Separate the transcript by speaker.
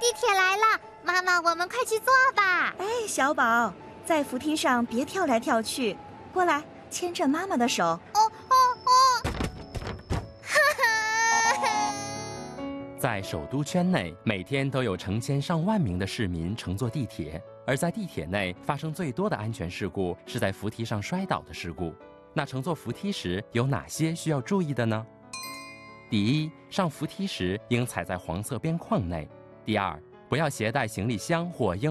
Speaker 1: 地铁来了，妈妈，我们快去坐吧。
Speaker 2: 哎，小宝，在扶梯上别跳来跳去，过来牵着妈妈的手。
Speaker 1: 哦。
Speaker 3: 在首都圈内，每天都有成千上万名的市民乘坐地铁，而在地铁内发生最多的安全事故是在扶梯上摔倒的事故。那乘坐扶梯时有哪些需要注意的呢？第一，上扶梯时应踩在黄色边框内；第二，不要携带行李箱或婴